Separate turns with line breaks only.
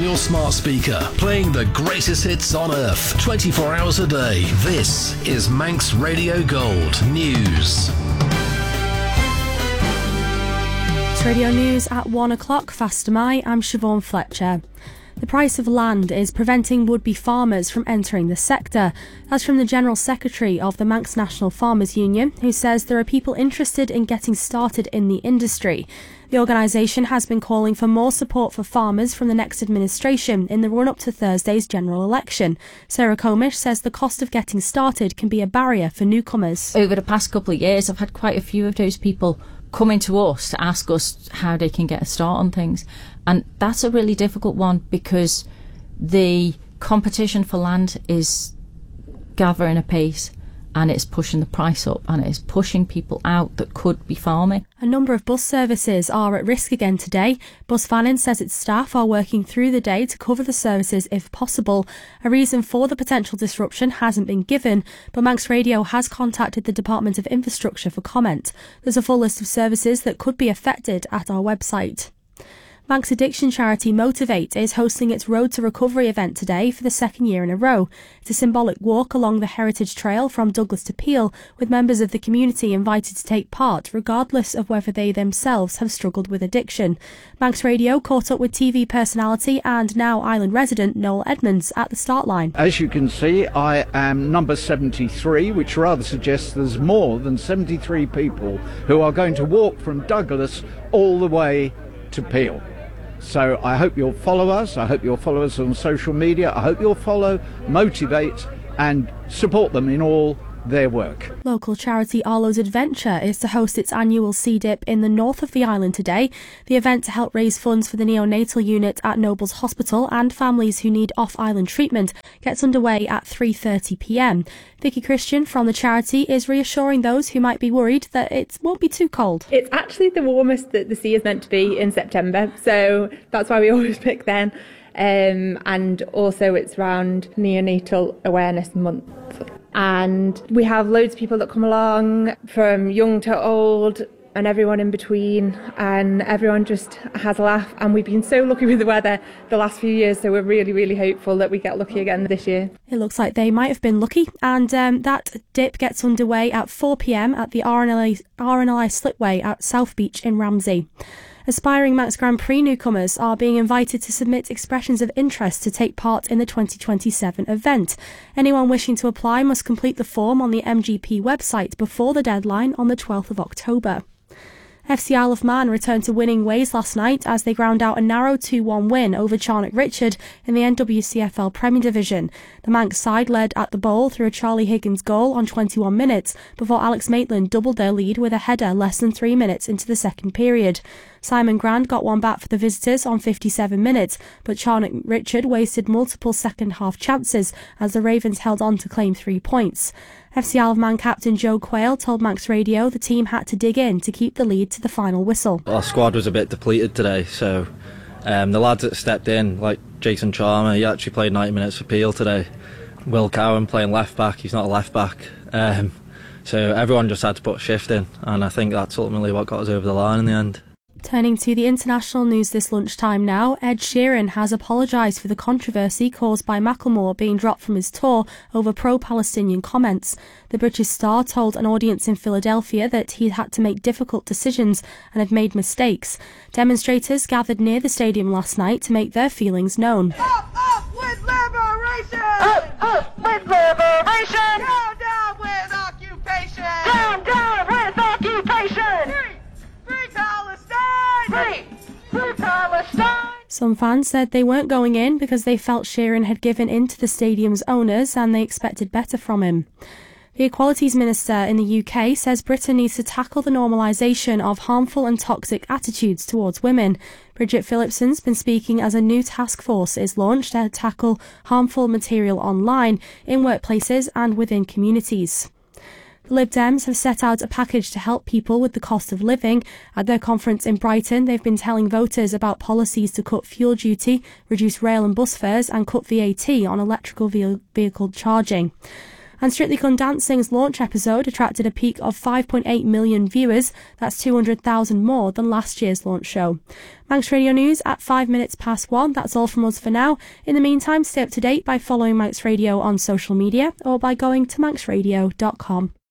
your smart speaker, playing the greatest hits on earth, 24 hours a day. This is Manx Radio Gold News.
It's Radio News at 1 o'clock. Fast am I. I'm Siobhan Fletcher. The price of land is preventing would-be farmers from entering the sector. That's from the General Secretary of the Manx National Farmers Union, who says there are people interested in getting started in the industry. The organisation has been calling for more support for farmers from the next administration in the run-up to Thursday's general election. Sarah Comish says the cost of getting started can be a barrier for newcomers.
Over the past couple of years, I've had quite a few of those people coming to us to ask us how they can get a start on things. And that's a really difficult one because the competition for land is gathering apace and it's pushing the price up and it's pushing people out that could be farming.
A number of bus services are at risk again today. Bus Fannin says its staff are working through the day to cover the services if possible. A reason for the potential disruption hasn't been given, but Manx Radio has contacted the Department of Infrastructure for comment. There's a full list of services that could be affected at our website. Manx addiction charity Motivate is hosting its Road to Recovery event today for the second year in a row. It's a symbolic walk along the Heritage Trail from Douglas to Peel, with members of the community invited to take part, regardless of whether they themselves have struggled with addiction. Manx Radio caught up with TV personality and now Island resident Noel Edmonds at the start line.
As you can see, I am number 73, which rather suggests there's more than 73 people who are going to walk from Douglas all the way to Peel. So I hope you'll follow us. I hope you'll follow us on social media. I hope you'll follow Motivate and support them in all their work.
Local charity Arlo's Adventure is to host its annual Sea Dip in the north of the island today. The event, to help raise funds for the neonatal unit at Nobles Hospital and families who need off-island treatment, gets underway at 3:30 p.m. Vicky Christian from the charity is reassuring those who might be worried that it won't be too cold.
It's actually the warmest that the sea is meant to be in September, so that's why we always pick then. And also it's around Neonatal Awareness Month. And we have loads of people that come along, from young to old and everyone in between, and everyone just has a laugh. And we've been so lucky with the weather the last few years, so we're really, really hopeful that we get lucky again this year.
It looks like they might have been lucky, and that dip gets underway at 4 p.m. at the RNLI Slipway at South Beach in Ramsey. Aspiring Manx Grand Prix newcomers are being invited to submit expressions of interest to take part in the 2027 event. Anyone wishing to apply must complete the form on the MGP website before the deadline on the 12th of October. FC Isle of Man returned to winning ways last night as they ground out a narrow 2-1 win over Charnock Richard in the NWCFL Premier Division. The Manx side led at the bowl through a Charlie Higgins goal on 21 minutes before Alex Maitland doubled their lead with a header less than 3 minutes into the second period. Simon Grand got one back for the visitors on 57 minutes, but Charnock Richard wasted multiple second-half chances as the Ravens held on to claim 3 points. FC Isle of Man captain Joe Quayle told Manx Radio the team had to dig in to keep the lead to the final whistle.
Our squad was a bit depleted today, so the lads that stepped in, like Jason Charmer, he actually played 90 minutes for Peel today. Will Cowan playing left back, he's not a left back. So everyone just had to put a shift in, and I think that's ultimately what got us over the line in the end.
Turning to the international news this lunchtime now, Ed Sheeran has apologised for the controversy caused by Macklemore being dropped from his tour over pro-Palestinian comments. The British star told an audience in Philadelphia that he had to make difficult decisions and had made mistakes. Demonstrators gathered near the stadium last night to make their feelings known.
Up with liberation!
Up with liberation!
Down with occupation!
Down with occupation!
Free Palestine!
Free Palestine!
Some fans said they weren't going in because they felt Sheeran had given in to the stadium's owners and they expected better from him. The Equalities Minister in the UK says Britain needs to tackle the normalisation of harmful and toxic attitudes towards women. Bridget Phillipson's been speaking as a new task force is launched to tackle harmful material online, in workplaces and within communities. The Lib Dems have set out a package to help people with the cost of living. At their conference in Brighton, they've been telling voters about policies to cut fuel duty, reduce rail and bus fares and cut VAT on electrical vehicle charging. And Strictly Come Dancing's launch episode attracted a peak of 5.8 million viewers. That's 200,000 more than last year's launch show. Manx Radio News at 5 minutes past 1. That's all from us for now. In the meantime, stay up to date by following Manx Radio on social media or by going to manxradio.com.